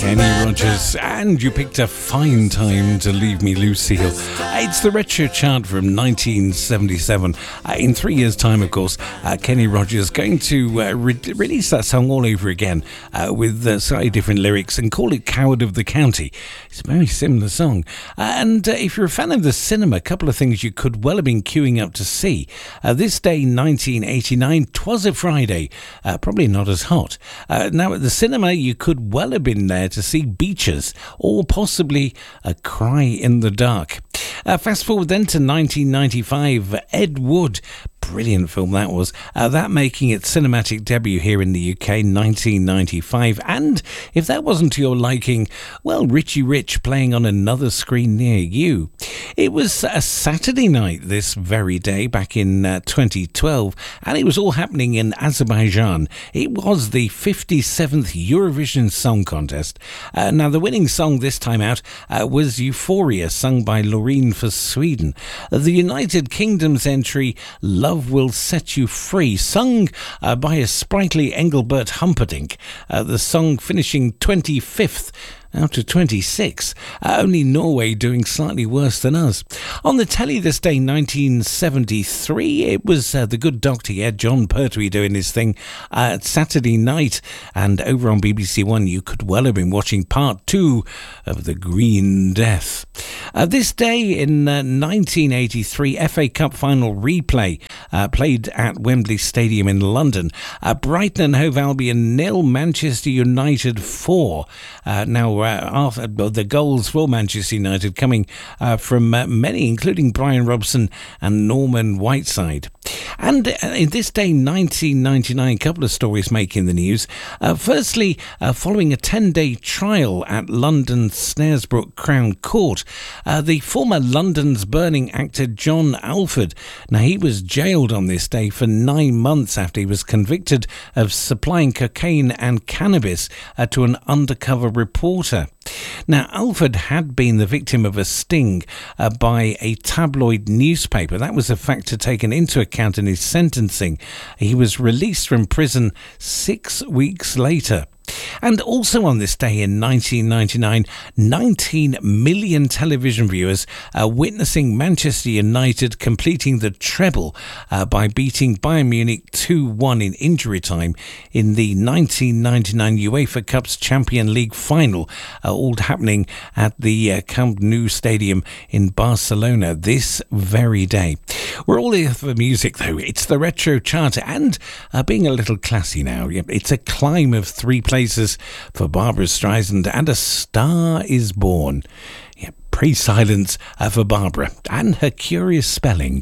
Kenny Rogers, and you picked a fine time to leave me, Lucille. It's the retro chart from 1977. In 3 years' time, of course, Kenny Rogers going to release that song all over again with slightly different lyrics and call it Coward of the County. It's a very similar song. And if you're a fan of the cinema, a couple of things you could well have been queuing up to see. This day, 1989, 'twas a Friday, probably not as hot. Now, at the cinema, you could well have been there to see Beaches, or possibly A Cry in the Dark. Fast forward then to 1995, Ed Wood. Brilliant film that was. That making its cinematic debut here in the UK, 1995. And if that wasn't to your liking, well, Richie Rich playing on another screen near you. It was a Saturday night this very day back in 2012, and it was all happening in Azerbaijan. It was the 57th Eurovision Song Contest. Now, the winning song this time out was Euphoria, sung by Loreen for Sweden. The United Kingdom's entry, Love Will Set You Free, sung by a sprightly Engelbert Humperdinck. The song finishing 25th out of 26. Only Norway doing slightly worse than us. On the telly this day, 1973, it was the good doctor, John Pertwee doing his thing Saturday night. And over on BBC One, you could well have been watching part 2 of The Green Death. This day in 1983, FA Cup final replay played at Wembley Stadium in London. Brighton and Hove Albion 0, Manchester United 4. Now, after the goals for Manchester United coming from many, including Brian Robson and Norman Whiteside. And in this day, 1999, a couple of stories making the news. Firstly, following a 10-day trial at London's Snaresbrook Crown Court, the former London's Burning actor John Alford, now he was jailed on this day for 9 months after he was convicted of supplying cocaine and cannabis to an undercover reporter. Now, Alford had been the victim of a sting by a tabloid newspaper. That was a factor taken into account in his sentencing. He was released from prison 6 weeks later. And also on this day in 1999, 19 million television viewers witnessing Manchester United completing the treble by beating Bayern Munich 2-1 in injury time in the 1999 UEFA Cup's Champions League final, all happening at the Camp Nou Stadium in Barcelona this very day. We're all here for music, though. It's the Retro Charter, and being a little classy now, it's a climb of 3 places for Barbra Streisand, and A Star Is Born. Praise silence for Barbara and her curious spelling.